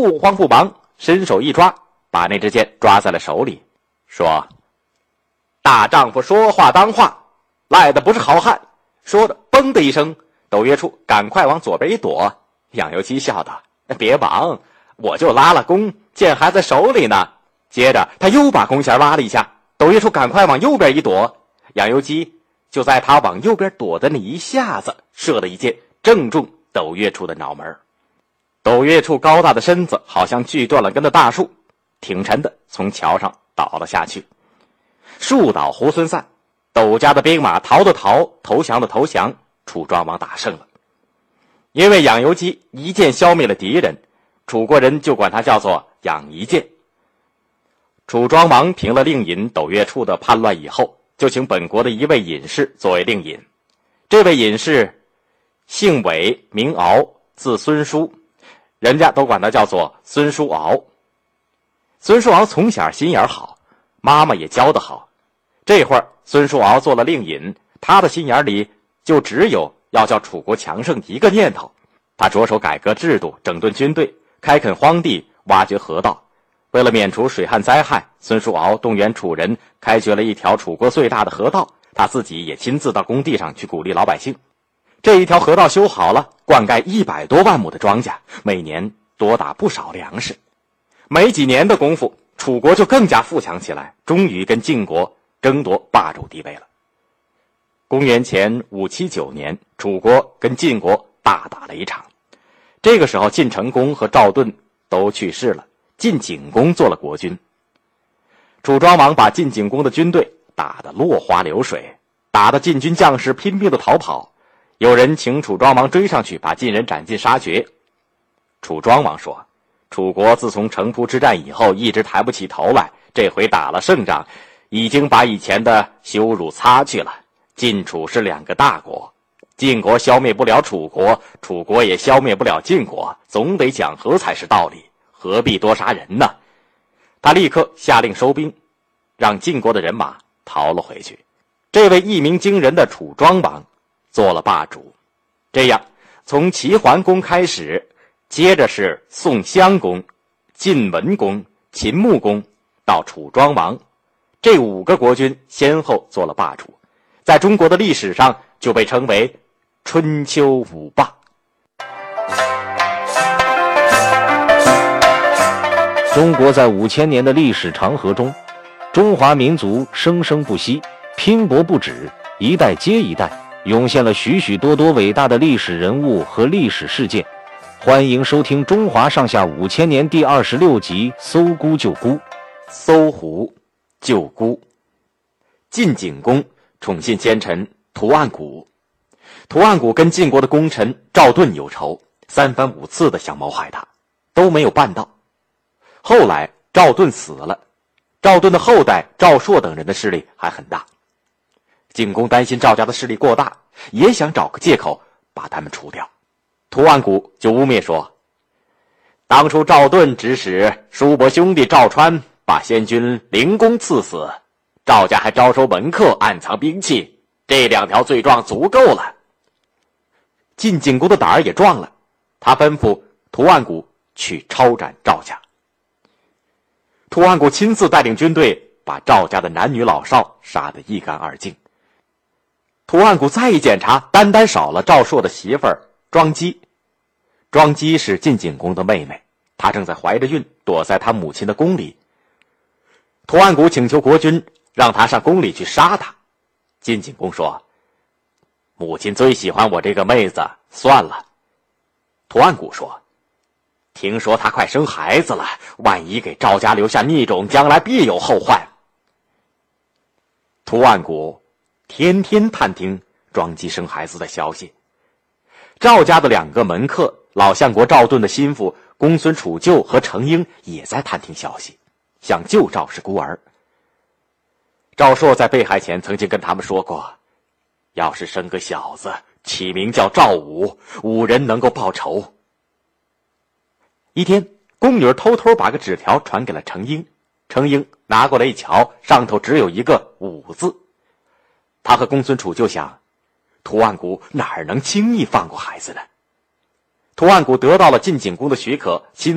不慌不忙，伸手一抓，把那支箭抓在了手里，说：大丈夫说话当话，赖的不是好汉。说着嘣的一声，窦月初赶快往左边一躲。杨由基笑道：别忙，我就拉了弓，箭还在手里呢。接着他又把弓弦拉了一下，窦月初赶快往右边一躲。杨由基就在他往右边躲的那一下子，射了一箭，正中窦月初的脑门。窦月初高大的身子好像锯断了根的大树，挺沉的从桥上倒了下去。树倒猢狲散，窦家的兵马逃的逃，投降的投降，楚庄王打胜了。因为养由基一箭消灭了敌人，楚国人就管他叫做养一箭。楚庄王平了令尹窦月初的叛乱以后，就请本国的一位隐士作为令尹。这位隐士姓韦，名敖，字孙叔，人家都管他叫做孙叔敖。孙叔敖从小心眼好，妈妈也教得好。这会儿孙叔敖做了令尹，他的心眼里就只有要叫楚国强盛一个念头。他着手改革制度，整顿军队，开垦荒地，挖掘河道。为了免除水旱灾害，孙叔敖动员楚人开掘了一条楚国最大的河道，他自己也亲自到工地上去鼓励老百姓。这一条河道修好了，灌溉100多万亩的庄稼，每年多打不少粮食。没几年的功夫，楚国就更加富强起来，终于跟晋国争夺霸主地位了。公元前579年，楚国跟晋国大打了一场。这个时候，晋成公和赵盾都去世了，晋景公做了国君。楚庄王把晋景公的军队打得落花流水，打得晋军将士拼命的逃跑。有人请楚庄王追上去，把晋人斩尽杀绝。楚庄王说：楚国自从城濮之战以后，一直抬不起头来，这回打了胜仗，已经把以前的羞辱擦去了。晋楚是2个大国，晋国消灭不了楚国，楚国也消灭不了晋国，总得讲和才是道理，何必多杀人呢？他立刻下令收兵，让晋国的人马逃了回去。这位一鸣惊人的楚庄王做了霸主。这样从齐桓公开始，接着是宋襄公、晋文公、秦穆公到楚庄王，这5个国君先后做了霸主，在中国的历史上就被称为春秋5霸。 中国在5000年的历史长河中，中华民族生生不息，拼搏不止，一代接一代，涌现了许许多多伟大的历史人物和历史事件。欢迎收听《中华上下5000年》第26集《搜孤救孤》。 搜狐救孤。晋景公宠信奸臣屠岸贾，屠岸贾跟晋国的功臣赵盾有仇，3番5次的想谋害他，都没有办到。后来赵盾死了，赵盾的后代赵朔等人的势力还很大。景公担心赵家的势力过大，也想找个借口把他们除掉。屠岸贾就污蔑说，当初赵盾指使叔伯兄弟赵川把先君灵公赐死，赵家还招收门客，暗藏兵器，这2条罪状足够了。晋景公的胆儿也壮了，他吩咐屠岸贾去抄斩赵家。屠岸贾亲自带领军队，把赵家的男女老少杀得一干二净。屠岸贾再一检查，单单少了赵朔的媳妇儿庄姬。庄姬是晋景公的妹妹，她正在怀着孕，躲在她母亲的宫里。屠岸贾请求国君让他上宫里去杀她。晋景公说，母亲最喜欢我这个妹子，算了。屠岸贾说，听说她快生孩子了，万一给赵家留下逆种，将来必有后患。屠岸贾天天探听庄姬生孩子的消息。赵家的2个门客，老相国赵盾的心腹公孙楚臼和程婴也在探听消息，想救赵氏孤儿。赵朔在被害前曾经跟他们说过，要是生个小子，起名叫赵武，武人能够报仇。一天，宫女偷偷把个纸条传给了程婴，程婴拿过来一瞧，上头只有一个武字。他和公孙楚就想，屠岸贾哪能轻易放过孩子呢？屠岸贾得到了晋景公的许可，亲自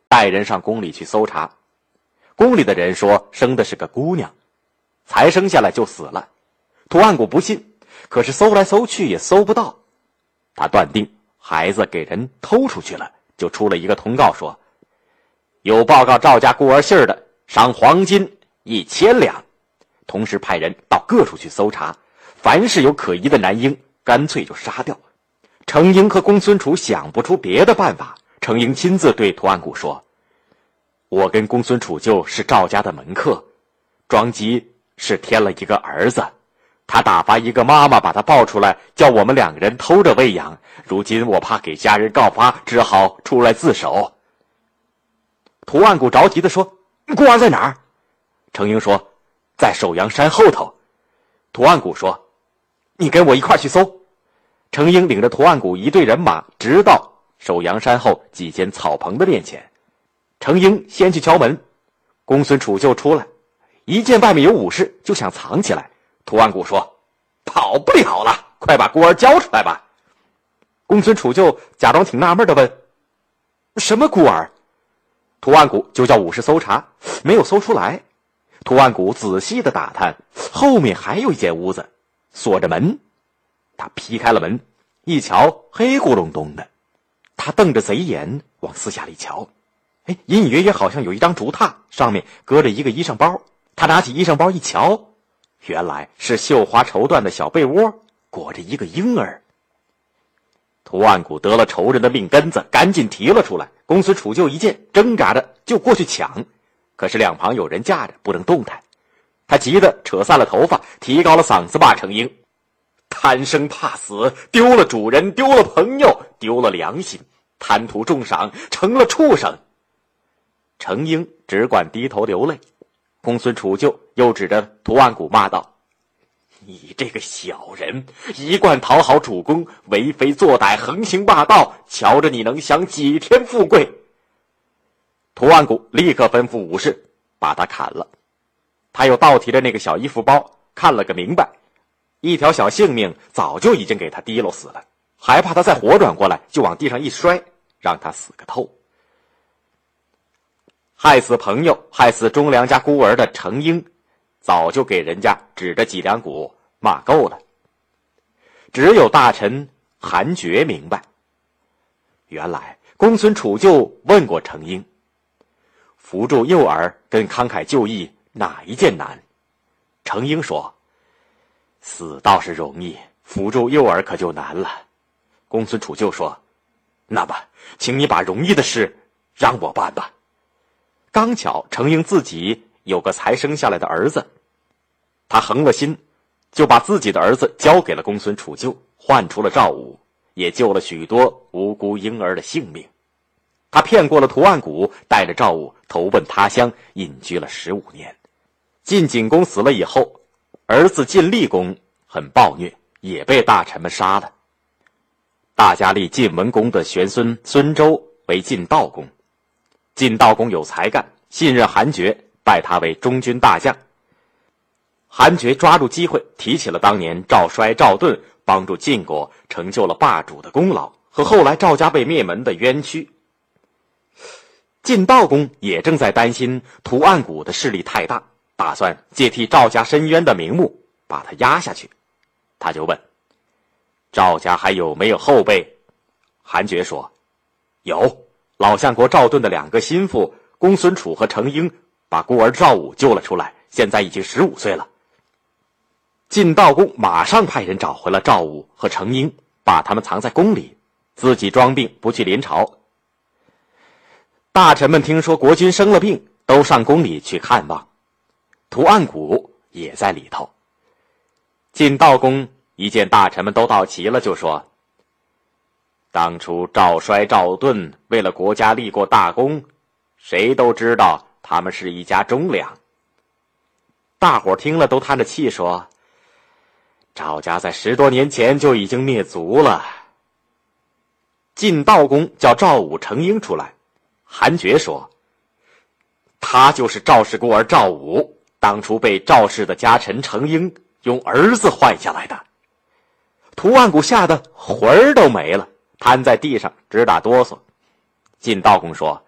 带人上宫里去搜查。宫里的人说生的是个姑娘，才生下来就死了。涂万古不信，可是搜来搜去也搜不到。他断定孩子给人偷出去了，就出了一个通告说，有报告赵家孤儿信儿的，赏黄金1000两。同时派人到各处去搜查，凡是有可疑的男婴，干脆就杀掉。程婴和公孙楚想不出别的办法，程婴亲自对涂万古说，我跟公孙楚就是赵家的门客，庄吉是添了一个儿子，他打发一个妈妈把他抱出来，叫我们2个人偷着喂养，如今我怕给家人告发，只好出来自首。涂万古着急地说，孤儿在哪儿？程婴说，在首阳山后头。涂万古说，你跟我一块去搜。程婴领着涂万古一队人马，直到首阳山后几间草棚的面前。程婴先去敲门，公孙楚就出来，一见外面有武士，就想藏起来。涂万古说，跑不了了，快把孤儿交出来吧。公孙楚就假装挺纳闷地问，什么孤儿？涂万古就叫武士搜查，没有搜出来。涂万古仔细地打探，后面还有一间屋子，锁着门。他劈开了门，一瞧黑咕隆咚的。他瞪着贼眼往四下里瞧，隐隐约约好像有一张竹榻，上面搁着一个衣裳包。他拿起衣裳包一瞧，原来是绣花绸缎的小被窝，裹着一个婴儿。涂万古得了仇人的命根子，赶紧提了出来。公孙楚就一见，挣扎着就过去抢，可是两旁有人架着，不能动弹。他急得扯散了头发，提高了嗓子骂程婴，贪生怕死，丢了主人，丢了朋友，丢了良心，贪图重赏，成了畜生。程婴只管低头流泪。公孙楚就又指着涂万古骂道，你这个小人，一贯讨好主公，为非作歹，横行霸道，瞧着你能享几天富贵。涂万古立刻吩咐武士把他砍了。他又倒提着那个小衣服包，看了个明白，一条小性命早就已经给他提溜死了，还怕他再活转过来，就往地上一摔，让他死个透。害死朋友，害死忠良家孤儿的程婴，早就给人家指着脊梁骨骂够了。只有大臣韩厥明白，原来公孙楚就问过程婴，扶助幼儿跟慷慨就义哪一件难？程婴说，死倒是容易，扶助幼儿可就难了。公孙楚就说，那么请你把容易的事让我办吧。刚巧程婴自己有个才生下来的儿子，他横了心，就把自己的儿子交给了公孙楚就，换出了赵武，也救了许多无辜婴儿的性命。他骗过了涂万古，带着赵武投奔他乡，隐居了15年。晋景公死了以后，儿子晋厉公很暴虐，也被大臣们杀了。大家立晋文公的玄孙孙周为晋悼公。晋悼公有才干，信任韩厥，拜他为中军大将。韩厥抓住机会，提起了当年赵衰、赵盾帮助晋国成就了霸主的功劳，和后来赵家被灭门的冤屈。晋悼公也正在担心涂万古的势力太大，打算借替赵家伸冤的名目把他压下去。他就问，赵家还有没有后辈？韩厥说，有，老相国赵盾的2个心腹公孙楚和程婴把孤儿赵武救了出来，现在已经15岁了。晋悼公马上派人找回了赵武和程婴，把他们藏在宫里，自己装病不去临朝。大臣们听说国君生了病，都上宫里去看望。涂万古也在里头。晋悼公一见大臣们都到齐了，就说，当初赵衰、赵盾为了国家立过大功，谁都知道他们是一家忠良。大伙听了都叹着气说，赵家在10多年前就已经灭族了。晋悼公叫赵武、程婴出来，韩厥说，他就是赵氏孤儿赵武，当初被赵氏的家臣程婴用儿子换下来的。涂万古吓得魂儿都没了，瘫在地上直打哆嗦。晋悼公说，